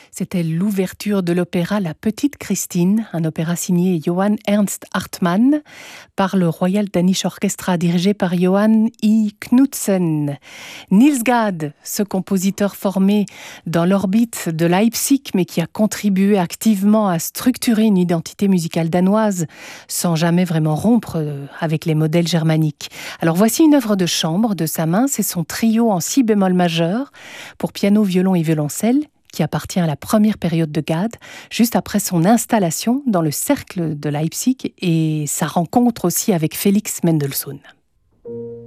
C'était l'ouverture de l'opéra La Petite Christine, un opéra signé Johann Ernst Hartmann par le Royal Danish Orchestra dirigé par Johan I. Knudsen. Niels Gade, ce compositeur formé dans l'orbite de Leipzig mais qui a contribué activement à structurer une identité musicale danoise sans jamais vraiment rompre avec les modèles germaniques. Alors voici une œuvre de chambre de sa main, c'est son trio en si bémol majeur pour piano, violon et violoncelle qui appartient à la première période de Gade, juste après son installation dans le cercle de Leipzig et sa rencontre aussi avec Félix Mendelssohn.